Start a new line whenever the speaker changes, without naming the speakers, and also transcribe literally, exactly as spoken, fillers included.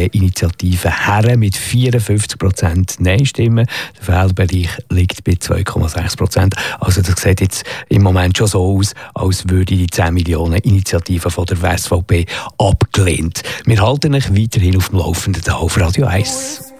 V-Initiative her mit vierundfünfzig Prozent Nein-Stimmen. Der Fehlbereich liegt bei zwei Komma sechs Prozent. Also das sieht jetzt im Moment schon so aus, als würde die zehn Millionen Initiative von der S V P abgelehnt. Wir halten euch weiterhin auf dem Laufenden auf Radio eins.